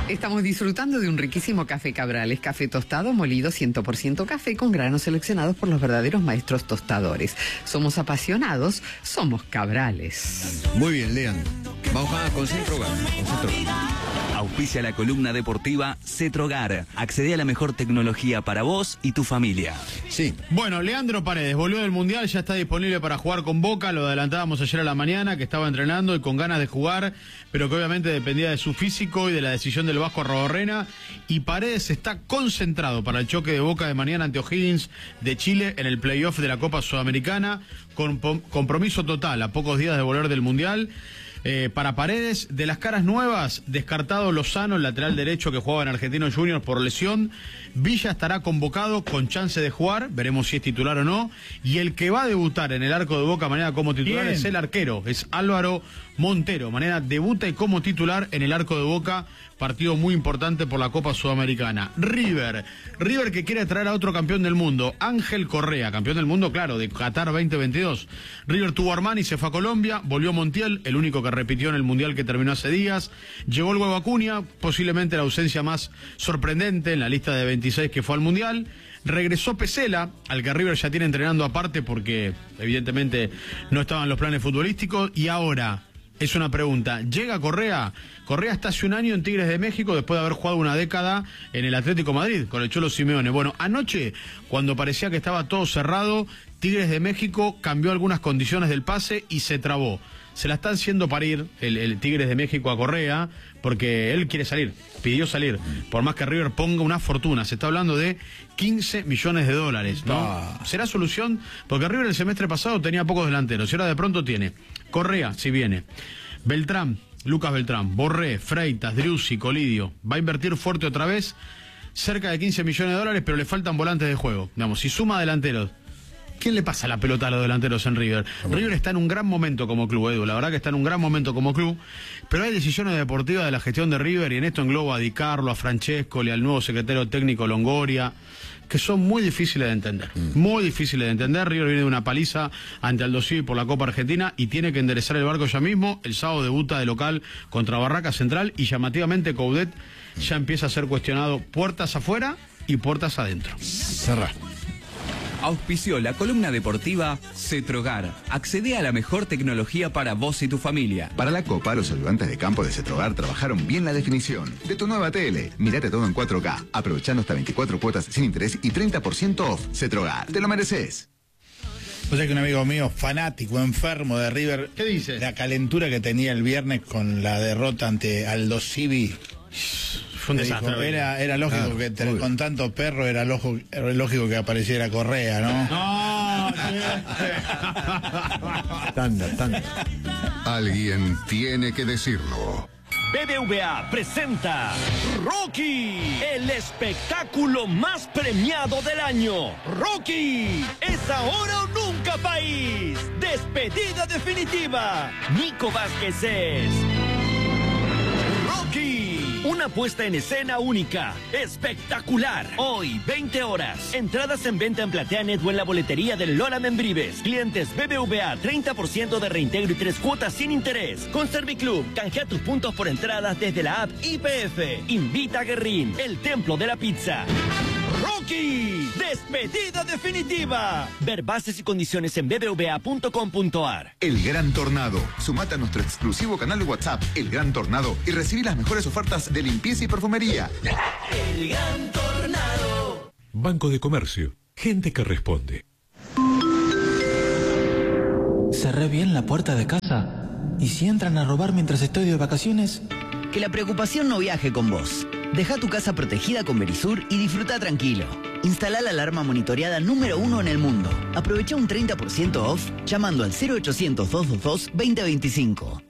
Estamos disfrutando de un riquísimo café Cabrales, café tostado, molido 100% café con granos seleccionados por los verdaderos maestros tostadores. Somos apasionados, somos Cabrales. Muy bien, lean. Vamos a con Cetrogar. Auspicia la columna deportiva Cetrogar. Accede a la mejor tecnología para vos y tu familia. Sí. Bueno, Leandro Paredes volvió del Mundial, ya está disponible para jugar con Boca, lo adelantábamos ayer a la mañana, que estaba entrenando y con ganas de jugar, pero que obviamente dependía de su físico y de la decisión del Vasco Arrobarrena, y Paredes está concentrado para el choque de Boca de mañana ante O'Higgins de Chile en el playoff de la Copa Sudamericana, con compromiso total a pocos días de volver del Mundial. Para Paredes, de las caras nuevas, descartado Lozano, el lateral derecho que jugaba en Argentinos Juniors por lesión. Villa estará convocado con chance de jugar, veremos si es titular o no. Y el que va a debutar en el arco de Boca mañana como titular es el arquero, es Álvaro Montero. Mañana debuta y como titular en el arco de Boca, partido muy importante por la Copa Sudamericana. River que quiere traer a otro campeón del mundo, Ángel Correa, campeón del mundo, claro, de Qatar 2022. River tuvo a Armani, se fue a Colombia, volvió Montiel, el único que repitió en el Mundial que terminó hace días. Llegó el Huevo Acuña, posiblemente la ausencia más sorprendente en la lista de 26 que fue al Mundial. Regresó Pesela, al que River ya tiene entrenando aparte porque evidentemente no estaban los planes futbolísticos. Y ahora es una pregunta, ¿llega Correa? Correa está hace un año en Tigres de México después de haber jugado una década en el Atlético Madrid con el Cholo Simeone. Bueno, anoche, cuando parecía que estaba todo cerrado, Tigres de México cambió algunas condiciones del pase y se trabó. Se la está haciendo parir el Tigres de México a Correa porque él quiere salir, pidió salir. Por más que River ponga una fortuna, se está hablando de 15 millones de dólares, ¿no? ¿Será solución? Porque River el semestre pasado tenía pocos delanteros y ahora de pronto tiene Correa, si viene, Beltrán, Lucas Beltrán, Borré, Freitas, Driussi, Colidio. Va a invertir fuerte otra vez, cerca de 15 millones de dólares, pero le faltan volantes de juego. Digamos, si suma delanteros, ¿quién le pasa la pelota a los delanteros en River? River está en un gran momento como club, Edu, la verdad que está en un gran momento como club, pero hay decisiones deportivas de la gestión de River, y en esto englobo a Di Carlo, a Francescoli, al nuevo secretario técnico Longoria, que son muy difíciles de entender. Muy difíciles de entender. River viene de una paliza ante Aldo Civi por la Copa Argentina y tiene que enderezar el barco ya mismo. El sábado debuta de local contra Barraca Central y llamativamente Coudet ya empieza a ser cuestionado puertas afuera y puertas adentro. Cerrá. Auspició la columna deportiva Cetrogar. Accede a la mejor tecnología para vos y tu familia. Para la Copa, los ayudantes de campo de Cetrogar trabajaron bien la definición de tu nueva tele. Mírate todo en 4K, aprovechando hasta 24 cuotas sin interés y 30% off. Cetrogar, te lo mereces. O sea que un amigo mío fanático, enfermo de River, ¿qué dice? La calentura que tenía el viernes con la derrota ante Aldo Civi. Fue un desastre. Era lógico que con tanto perro era lógico que apareciera Correa, ¿no? Tanda. Alguien tiene que decirlo. BBVA presenta Rocky, el espectáculo más premiado del año. Rocky, es ahora o nunca, país. Despedida definitiva. Nico Vázquez es Rocky. Una puesta en escena única, espectacular. Hoy, 20 horas. Entradas en venta en PlateaNet o en la boletería del Lola Membrives. Clientes BBVA, 30% de reintegro y 3 cuotas sin interés. Con Serviclub, canjea tus puntos por entradas desde la app IPF. Invita a Guerrín, el templo de la pizza. Rocky, despedida definitiva. Ver bases y condiciones en bbva.com.ar. El Gran Tornado. Sumate a nuestro exclusivo canal de WhatsApp, El Gran Tornado, y recibí las mejores ofertas de limpieza y perfumería. El Gran Tornado. Banco de Comercio. Gente que responde. ¿Cerré bien la puerta de casa? ¿Y si entran a robar mientras estoy de vacaciones? Que la preocupación no viaje con vos. Deja tu casa protegida con Verisur y disfruta tranquilo. Instala la alarma monitoreada número 1 en el mundo. Aprovecha un 30% off llamando al 0800 222 2025.